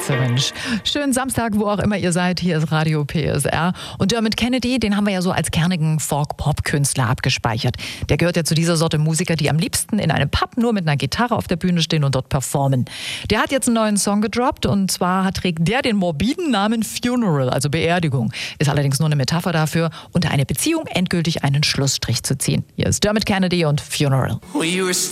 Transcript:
Mensch. Schönen Samstag, wo auch immer ihr seid. Hier ist Radio PSR. Und Dermot Kennedy, den haben wir ja so als kernigen Folk-Pop-Künstler abgespeichert. Der gehört ja zu dieser Sorte Musiker, die am liebsten in einem Pub nur mit einer Gitarre auf der Bühne stehen und dort performen. Der hat jetzt einen neuen Song gedroppt und zwar trägt der den morbiden Namen Funeral, also Beerdigung. Ist allerdings nur eine Metapher dafür, unter eine Beziehung endgültig einen Schlussstrich zu ziehen. Hier ist Dermot Kennedy und Funeral.